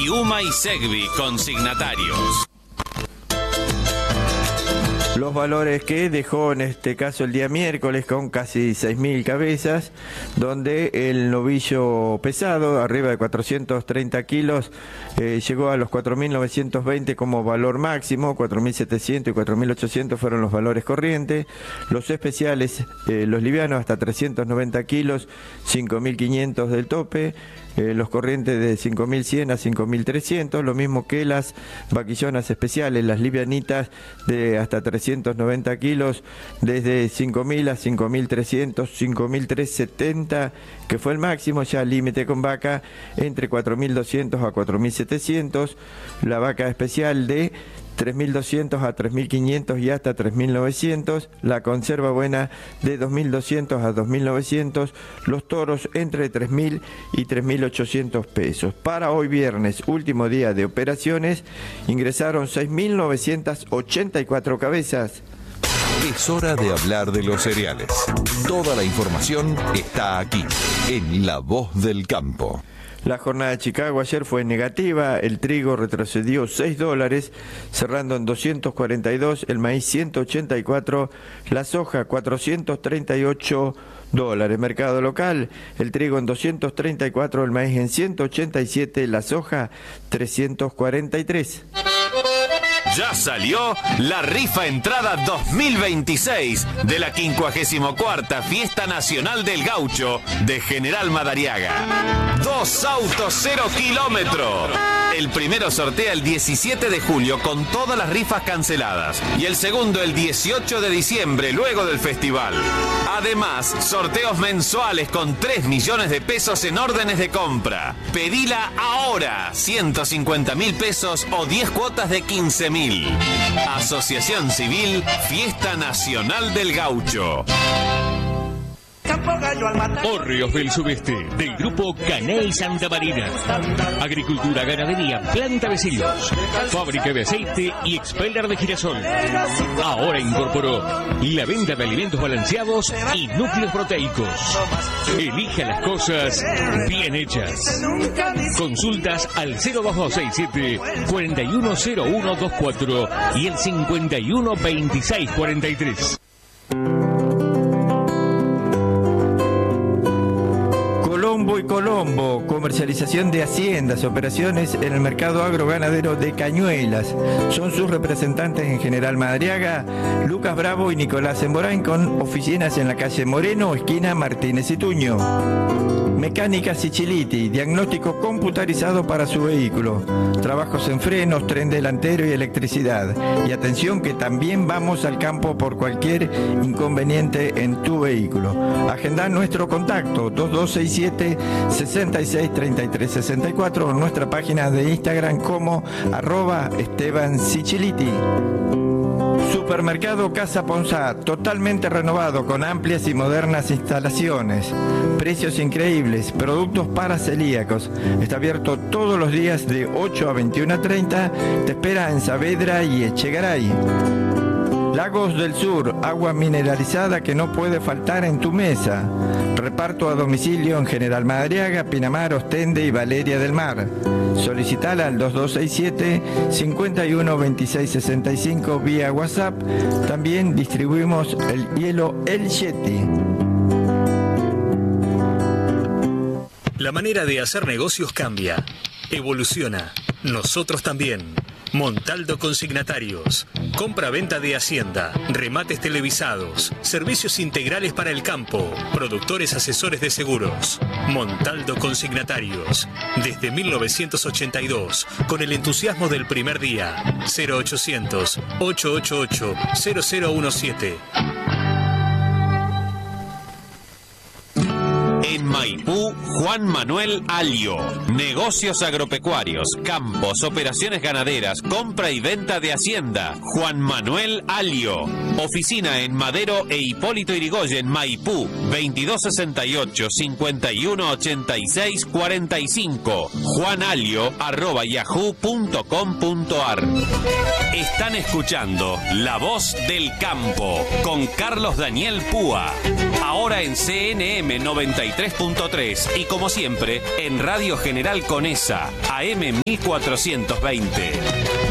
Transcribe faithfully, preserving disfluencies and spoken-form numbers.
y Uma y Segvi Consignatarios. Los valores que dejó en este caso el día miércoles con casi seis mil cabezas, donde el novillo pesado, arriba de cuatrocientos treinta kilos, eh, llegó a los cuatro mil novecientos veinte como valor máximo, cuatro mil setecientos y cuatro mil ochocientos fueron los valores corrientes. Los especiales, eh, los livianos hasta trescientos noventa kilos, cinco mil quinientos del tope. Eh, los corrientes de cinco mil cien a cinco mil trescientos, lo mismo que las vaquillonas especiales, las livianitas de hasta trescientos noventa kilos, desde cinco mil a cinco mil trescientos, cinco mil trescientos setenta, que fue el máximo, ya límite con vaca, entre cuatro mil doscientos a cuatro mil setecientos, la vaca especial de tres mil doscientos a tres mil quinientos y hasta tres mil novecientos, la conserva buena de dos mil doscientos a dos mil novecientos, los toros entre tres mil y tres mil ochocientos pesos. Para hoy viernes, último día de operaciones, ingresaron seis mil novecientos ochenta y cuatro cabezas. Es hora de hablar de los cereales. Toda la información está aquí, en La Voz del Campo. La jornada de Chicago ayer fue negativa, el trigo retrocedió seis dólares, cerrando en doscientos cuarenta y dos, el maíz ciento ochenta y cuatro, la soja cuatrocientos treinta y ocho dólares. Mercado local, el trigo en doscientos treinta y cuatro, el maíz en ciento ochenta y siete, la soja trescientos cuarenta y tres. Ya salió la rifa entrada dos mil veintiséis de la quincuagésima cuarta Fiesta Nacional del Gaucho de General Madariaga. Dos autos cero kilómetros. El primero sortea el diecisiete de julio con todas las rifas canceladas y el segundo el dieciocho de diciembre luego del festival. Además, sorteos mensuales con tres millones de pesos en órdenes de compra. Pedila ahora, ciento cincuenta mil pesos o diez cuotas de quince mil. Asociación Civil Fiesta Nacional del Gaucho. Hórreos del Sudeste, del grupo Caney Santa Marina. Agricultura, ganadería, planta de cilios, fábrica de aceite y expeller de girasol. Ahora incorporó la venta de alimentos balanceados y núcleos proteicos. Elija las cosas bien hechas. Consultas al cero dos dos seis siete, cuatro uno cero uno dos cuatro y el cincuenta y uno veintiséis cuarenta y tres. Colombo y Colombo, comercialización de haciendas, operaciones en el mercado agroganadero de Cañuelas. Son sus representantes en General Madariaga, Lucas Bravo y Nicolás Emborain, con oficinas en la calle Moreno, esquina Martínez y Tuño. Mecánica Siciliti, diagnóstico computarizado para su vehículo. Trabajos en frenos, tren delantero y electricidad. Y atención que también vamos al campo por cualquier inconveniente en tu vehículo. Agenda nuestro contacto dos dos seis siete, seis seis tres tres seis cuatro o nuestra página de Instagram como arroba Esteban Siciliti. Supermercado Casa Ponzá, totalmente renovado con amplias y modernas instalaciones. Precios increíbles, productos para celíacos. Está abierto todos los días de ocho a veintiuno treinta. Te espera en Saavedra y Echegaray. Lagos del Sur, agua mineralizada que no puede faltar en tu mesa. Reparto a domicilio en General Madariaga, Pinamar, Ostende y Valeria del Mar. Solicitala al dos dos seis siete, cinco uno dos seis seis cinco vía WhatsApp. También distribuimos el hielo El Yeti. La manera de hacer negocios cambia, evoluciona. Nosotros también. Montaldo Consignatarios. Compra-venta de hacienda, remates televisados, servicios integrales para el campo, productores asesores de seguros. Montaldo Consignatarios. Desde mil novecientos ochenta y dos, con el entusiasmo del primer día. cero ochocientos, ochocientos ochenta y ocho, cero cero diecisiete. En Maipú, Juan Manuel Alio. Negocios agropecuarios, campos, operaciones ganaderas, compra y venta de hacienda. Juan Manuel Alio. Oficina en Madero e Hipólito Yrigoyen, Maipú, veintidós sesenta y ocho, cincuenta y uno ochenta y seis cuarenta y cinco. juanalio arroba yahoo punto com punto ar. Están escuchando La Voz del Campo con Carlos Daniel Púa. Ahora en C N M noventa y tres punto tres y como siempre en Radio General Conesa, A M mil cuatrocientos veinte.